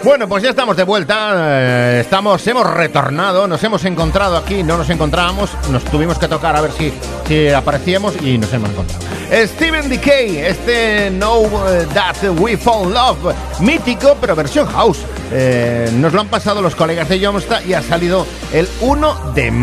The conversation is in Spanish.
Bueno, pues ya estamos de vuelta, hemos retornado, nos hemos encontrado aquí, no nos encontrábamos, nos tuvimos que tocar a ver si aparecíamos y nos hemos encontrado. Stephen Decay, Know That We Fall Love, mítico pero versión house. Nos lo han pasado los colegas de Yomsta y ha salido el 1 de